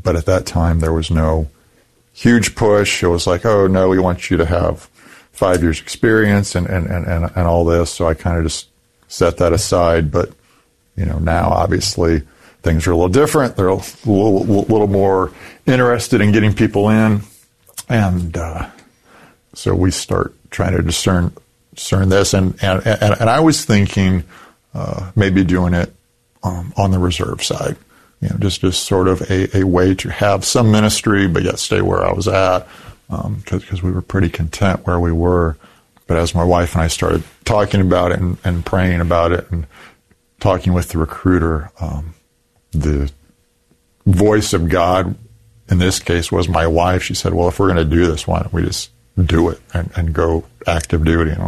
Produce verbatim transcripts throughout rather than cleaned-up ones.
but at that time, there was no huge push. It was like, oh, no, we want you to have five years experience and, and, and, and, and all this. So I kind of just set that aside. But, you know, now obviously things are a little different. They're a little, little more interested in getting people in. And uh, so we start trying to discern discern this. And, and, and, and I was thinking uh, maybe doing it um, on the reserve side, you know, just, just sort of a, a way to have some ministry, but yet stay where I was at, because um, we were pretty content where we were. But as my wife and I started talking about it and, and praying about it and talking with the recruiter, um, the voice of God in this case was my wife. She said, well, if we're going to do this, why don't we just do it and, and go active duty? You know,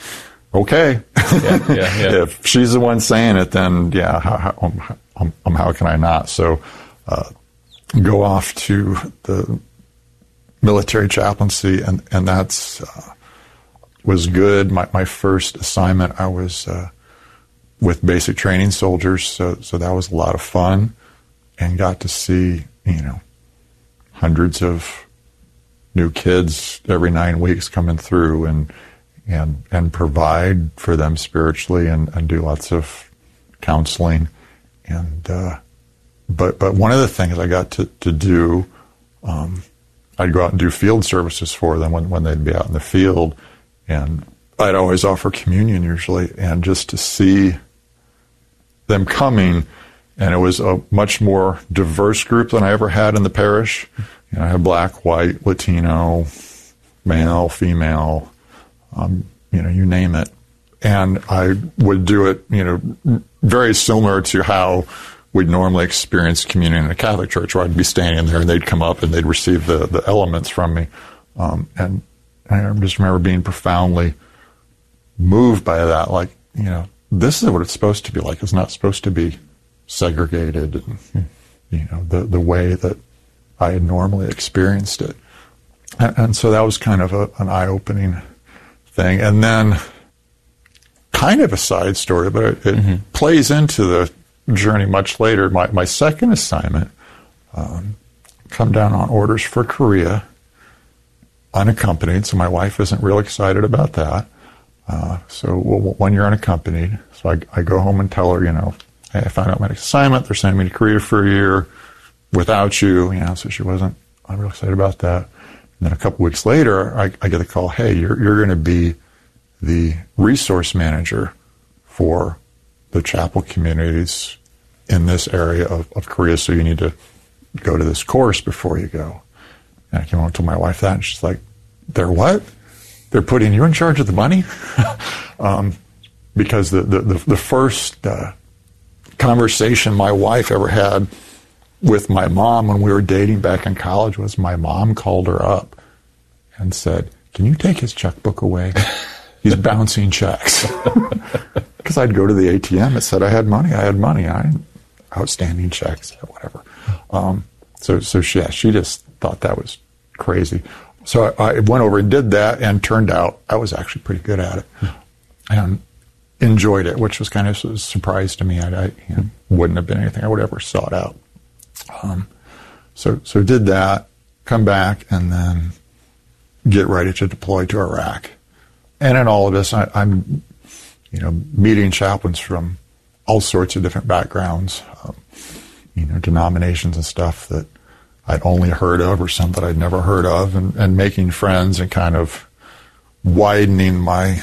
okay. Yeah, yeah, yeah. If she's the one saying it, then yeah, how, how, um, um, how can I not? So uh, go off to the military chaplaincy, and, and that's uh, was good. My, my first assignment, I was uh, with basic training soldiers, so so that was a lot of fun, and got to see, you know, hundreds of new kids every nine weeks coming through and and and provide for them spiritually and, and do lots of counseling. And uh, but but one of the things I got to, to do, um, I'd go out and do field services for them when, when they'd be out in the field, and I'd always offer communion usually, and just to see them coming, and it was a much more diverse group than I ever had in the parish. You know, I had black, white, Latino, male, female, um, you know, you name it. And I would do it, you know, very similar to how we'd normally experience communion in a Catholic church, where I'd be standing there and they'd come up and they'd receive the, the elements from me. Um, and I just remember being profoundly moved by that. Like, you know, this is what it's supposed to be like. It's not supposed to be segregated and, you know, the, the way that I had normally experienced it. And, and so that was kind of a, an eye-opening thing. And then kind of a side story, but it, it mm-hmm. plays into the journey much later. My, my second assignment, um, come down on orders for Korea, unaccompanied, so my wife isn't real excited about that. Uh, so well, when you're unaccompanied, so I, I go home and tell her, you know, hey, I found out my next assignment, they're sending me to Korea for a year without you, you know, so she wasn't I'm real excited about that. And then a couple weeks later, I, I get a call, hey, you're, you're going to be the resource manager for the chapel communities in this area of, of Korea, so you need to go to this course before you go. And I came home and told my wife that, and she's like, they're what? They're putting you in charge of the money? um, because the, the, the, the first uh, conversation my wife ever had with my mom when we were dating back in college was my mom called her up and said, can you take his checkbook away? He's bouncing checks. Because I'd go to the A T M, it said I had money, I had money, I outstanding checks, whatever. Um, so, so she, yeah, she just thought that was crazy. So I, I went over and did that, and turned out I was actually pretty good at it, and enjoyed it, which was kind of a surprise to me. I, I you know, wouldn't have been anything I would ever sought out. Um, so, so did that, come back, and then get ready to deploy to Iraq. And in all of this, I, I'm, you know, meeting chaplains from all sorts of different backgrounds, um, you know, denominations and stuff that I'd only heard of, or some that I'd never heard of, and, and making friends and kind of widening my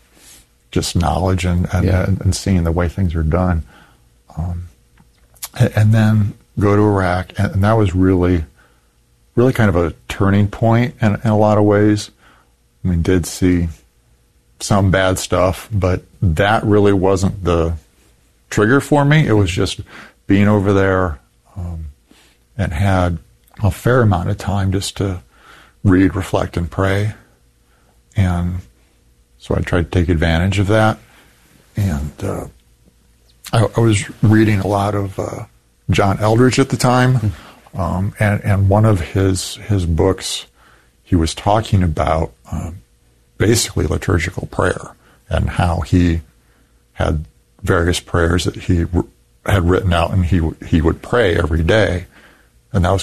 just knowledge and, and, yeah. and, and seeing the way things are done. Um, and, and then go to Iraq, and, and that was really, really kind of a turning point in, in a lot of ways. I mean, did see some bad stuff, but that really wasn't the trigger for me. It was just being over there, um, and had a fair amount of time just to read, reflect, and pray. And so I tried to take advantage of that. And uh, I, I was reading a lot of uh, John Eldredge at the time, um, and, and one of his his books, he was talking about um, basically liturgical prayer, and how he had various prayers that he had written out, and he he would pray every day. And that was